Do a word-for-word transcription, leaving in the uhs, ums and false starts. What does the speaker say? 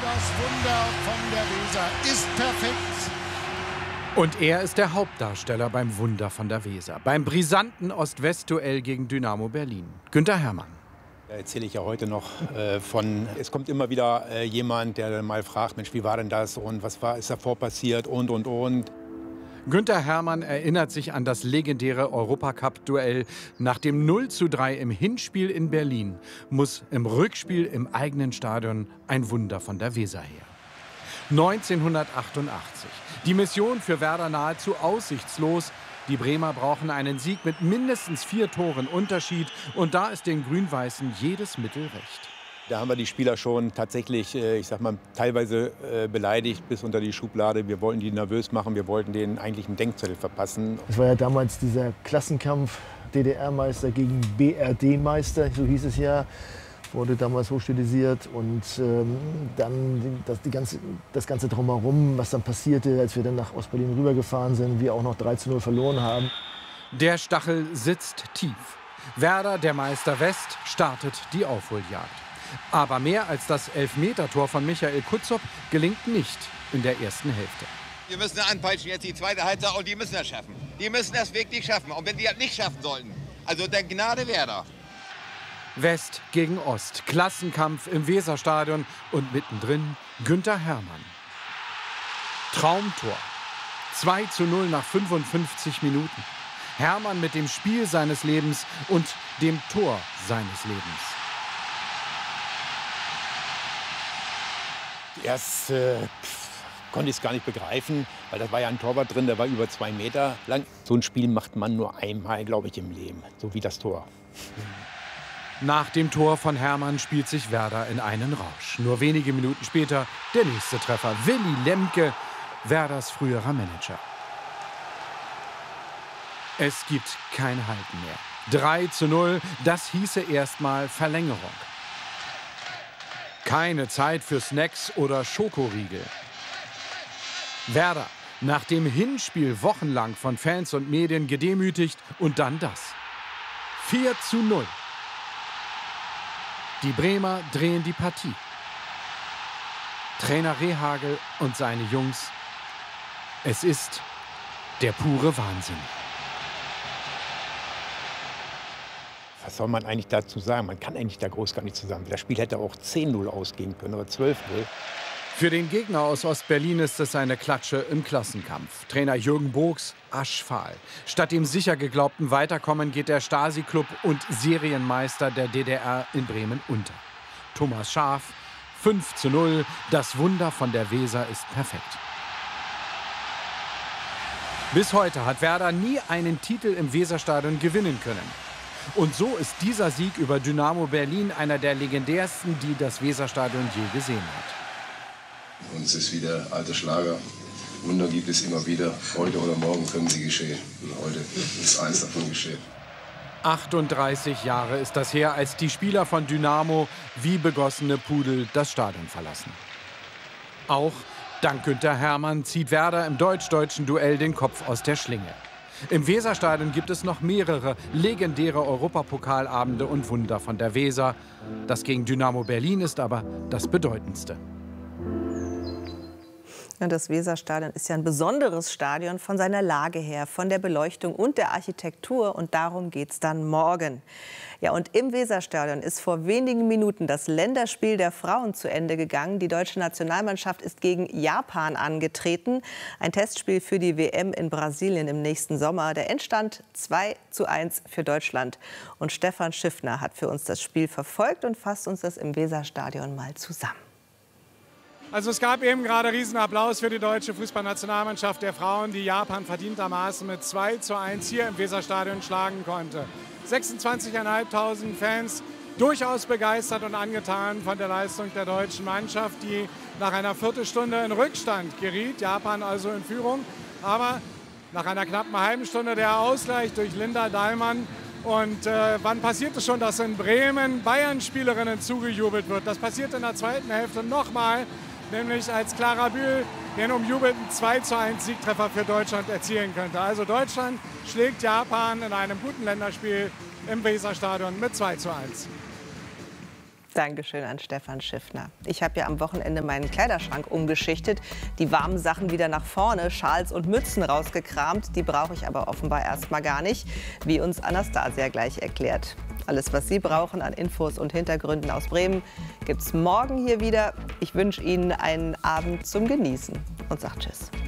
Das Wunder von der Weser ist perfekt. Und er ist der Hauptdarsteller beim Wunder von der Weser, beim brisanten Ost-West-Duell gegen Dynamo Berlin. Günther Hermann. Da erzähle ich ja heute noch äh, von, es kommt immer wieder äh, jemand, der dann mal fragt, Mensch, wie war denn das und was war, ist davor passiert und, und, und. Günther Hermann erinnert sich an das legendäre Europacup-Duell. Nach dem null zu drei im Hinspiel in Berlin muss im Rückspiel im eigenen Stadion ein Wunder von der Weser her. neunzehnhundertachtundachtzig. Die Mission für Werder nahezu aussichtslos. Die Bremer brauchen einen Sieg mit mindestens vier Toren Unterschied. Und da ist den Grün-Weißen jedes Mittel recht. Da haben wir die Spieler schon tatsächlich, ich sag mal, teilweise beleidigt bis unter die Schublade. Wir wollten die nervös machen, wir wollten denen eigentlich einen Denkzettel verpassen. Es war ja damals dieser Klassenkampf D D R-Meister gegen B R D-Meister, so hieß es ja. Wurde damals hochstilisiert und ähm, dann das, die ganze, das Ganze drumherum, was dann passierte, als wir dann nach Ostberlin rübergefahren sind, wir auch noch drei zu null verloren haben. Der Stachel sitzt tief. Werder, der Meister West, startet die Aufholjagd. Aber mehr als das Elfmetertor von Michael Kutzop gelingt nicht in der ersten Hälfte. Wir müssen anpeitschen jetzt die zweite Halbzeit und die müssen das schaffen. Die müssen das wirklich schaffen. Und wenn die das nicht schaffen sollten, also der Gnade Werder. West gegen Ost, Klassenkampf im Weserstadion und mittendrin Günther Hermann. Traumtor. zwei zu null nach fünfundfünfzig Minuten. Hermann mit dem Spiel seines Lebens und dem Tor seines Lebens. Erst äh, konnte ich es gar nicht begreifen, weil da war ja ein Torwart drin, der war über zwei Meter lang. So ein Spiel macht man nur einmal, glaube ich, im Leben, so wie das Tor. Nach dem Tor von Hermann spielt sich Werder in einen Rausch. Nur wenige Minuten später der nächste Treffer. Willy Lemke, Werders früherer Manager. Es gibt kein Halten mehr. drei zu null, das hieße erstmal Verlängerung. Keine Zeit für Snacks oder Schokoriegel. Werder, nach dem Hinspiel wochenlang von Fans und Medien gedemütigt und dann das. vier zu null. Die Bremer drehen die Partie. Trainer Rehhagel und seine Jungs. Es ist der pure Wahnsinn. Was soll man eigentlich dazu sagen? Man kann eigentlich da groß gar nicht zusammen. Das Spiel hätte auch zehn null ausgehen können oder zwölf null. Für den Gegner aus Ostberlin ist es eine Klatsche im Klassenkampf. Trainer Jürgen Bogs aschfahl. Statt dem sicher geglaubten Weiterkommen geht der Stasi-Klub und Serienmeister der D D R in Bremen unter. Thomas Schaaf, fünf zu null. Das Wunder von der Weser ist perfekt. Bis heute hat Werder nie einen Titel im Weserstadion gewinnen können. Und so ist dieser Sieg über Dynamo Berlin einer der legendärsten, die das Weserstadion je gesehen hat. Und es ist wieder alter Schlager. Wunder gibt es immer wieder. Heute oder morgen können sie geschehen. Und heute ist eins davon geschehen. achtunddreißig Jahre ist das her, als die Spieler von Dynamo wie begossene Pudel das Stadion verlassen. Auch dank Günther Hermann zieht Werder im deutsch-deutschen Duell den Kopf aus der Schlinge. Im Weserstadion gibt es noch mehrere legendäre Europapokalabende und Wunder von der Weser. Das gegen Dynamo Berlin ist aber das bedeutendste. Das Weserstadion ist ja ein besonderes Stadion von seiner Lage her, von der Beleuchtung und der Architektur. Und darum geht es dann morgen. Ja, und im Weserstadion ist vor wenigen Minuten das Länderspiel der Frauen zu Ende gegangen. Die deutsche Nationalmannschaft ist gegen Japan angetreten. Ein Testspiel für die W M in Brasilien im nächsten Sommer. Der Endstand zwei zu eins für Deutschland. Und Stefan Schiffner hat für uns das Spiel verfolgt und fasst uns das im Weserstadion mal zusammen. Also es gab eben gerade riesen Applaus für die deutsche Fußballnationalmannschaft der Frauen, die Japan verdientermaßen mit zwei zu eins hier im Weserstadion schlagen konnte. sechsundzwanzigtausendfünfhundert Fans, durchaus begeistert und angetan von der Leistung der deutschen Mannschaft, die nach einer Viertelstunde in Rückstand geriet. Japan also in Führung, aber nach einer knappen halben Stunde der Ausgleich durch Linda Dahlmann. Und äh, wann passiert es schon, dass in Bremen Bayern-Spielerinnen zugejubelt wird? Das passiert in der zweiten Hälfte nochmal, nämlich als Clara Bühl den umjubelten zwei zu eins Siegtreffer für Deutschland erzielen könnte. Also Deutschland schlägt Japan in einem guten Länderspiel im Weserstadion mit zwei zu eins. Dankeschön an Stefan Schiffner. Ich habe ja am Wochenende meinen Kleiderschrank umgeschichtet, die warmen Sachen wieder nach vorne, Schals und Mützen rausgekramt. Die brauche ich aber offenbar erstmal gar nicht, wie uns Anastasia gleich erklärt. Alles, was Sie brauchen an Infos und Hintergründen aus Bremen, gibt's morgen hier wieder. Ich wünsche Ihnen einen Abend zum Genießen und sage Tschüss.